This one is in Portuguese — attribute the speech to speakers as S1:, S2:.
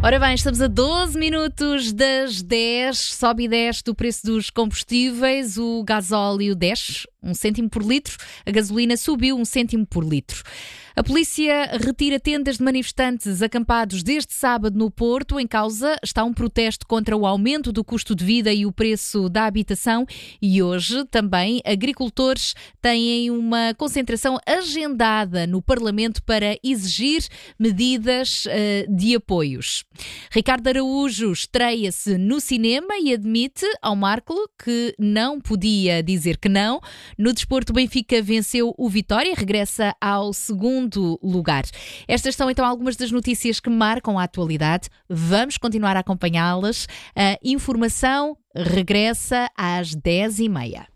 S1: Ora bem, estamos a 12 minutos das 10, sobe e desce do preço dos combustíveis, o gasóleo desce 1 cêntimo por litro, a gasolina subiu 1 cêntimo por litro. A polícia retira tendas de manifestantes acampados desde sábado no Porto. Em causa está um protesto contra o aumento do custo de vida e o preço da habitação. E hoje também agricultores têm uma concentração agendada no Parlamento para exigir medidas de apoios. Ricardo Araújo estreia-se no cinema e admite ao Marco que não podia dizer que não. No desporto, o Benfica venceu o Vitória e regressa ao segundo lugar. Estas são então algumas das notícias que marcam a atualidade. Vamos continuar a acompanhá-las. A informação regressa às 10h30.